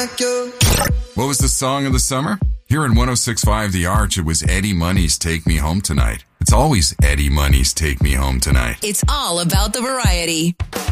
like you. What was the song of the summer? Here in 106.5 The Arch, it was Eddie Money's Take Me Home Tonight. It's always Eddie Money's Take Me Home Tonight. It's all about the variety.